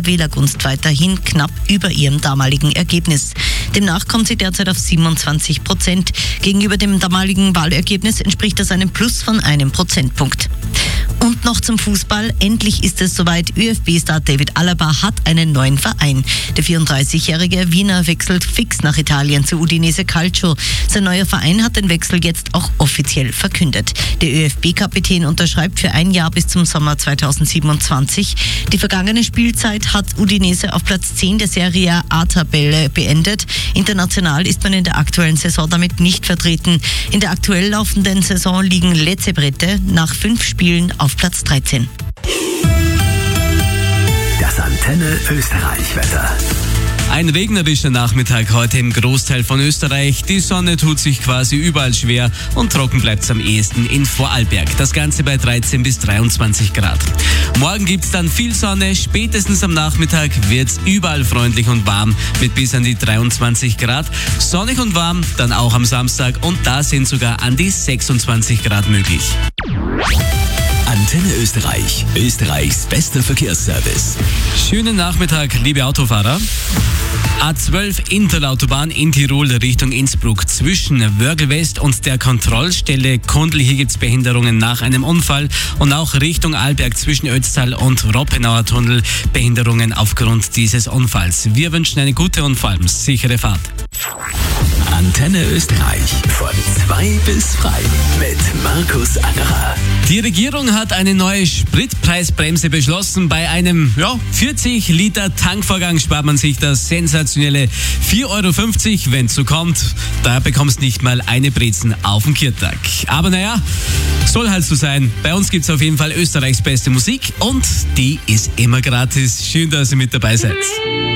der Wählergunst weiterhin knapp über ihrem damaligen Ergebnis. Demnach kommt sie derzeit auf 27%. Gegenüber dem damaligen Wahlergebnis entspricht das einem Plus von 1 Prozentpunkt. Und noch zum Fußball. Endlich ist es soweit. ÖFB-Star David Alaba hat einen neuen Verein. Der 34-jährige Wiener wechselt fix nach Italien zu Udinese Calcio. Sein neuer Verein hat den Wechsel jetzt auch offiziell verkündet. Der ÖFB-Kapitän unterschreibt für ein Jahr bis zum Sommer 2027. Die vergangene Spielzeit hat Udinese auf Platz 10 der Serie A-Tabelle beendet. International ist man in der aktuellen Saison damit nicht vertreten. In der aktuell laufenden Saison liegen Lecce Brette nach 5 Spielen auf Platz 13. Das Antenne Österreich-Wetter. Ein regnerischer Nachmittag heute im Großteil von Österreich. Die Sonne tut sich quasi überall schwer und trocken bleibt es am ehesten in Vorarlberg. Das Ganze bei 13 bis 23 Grad. Morgen gibt es dann viel Sonne. Spätestens am Nachmittag wird es überall freundlich und warm mit bis an die 23 Grad. Sonnig und warm dann auch am Samstag und da sind sogar an die 26 Grad möglich. Antenne Österreich, Österreichs bester Verkehrsservice. Schönen Nachmittag, liebe Autofahrer. A12 Interlautobahn in Tirol Richtung Innsbruck zwischen Wörgl West und der Kontrollstelle Kundl. Hier gibt es Behinderungen nach einem Unfall und auch Richtung Arlberg zwischen Ötztal und Roppenauer Tunnel Behinderungen aufgrund dieses Unfalls. Wir wünschen eine gute und vor allem sichere Fahrt. Antenne Österreich von 2 bis frei mit Markus Angerer. Die Regierung hat eine neue Spritpreisbremse beschlossen. Bei einem 40 Liter Tankvorgang spart man sich das sensationelle 4,50 €, wenn es so kommt. Da bekommst nicht mal eine Brezen auf dem Kirtag. Aber naja, soll halt so sein. Bei uns gibt es auf jeden Fall Österreichs beste Musik und die ist immer gratis. Schön, dass ihr mit dabei seid.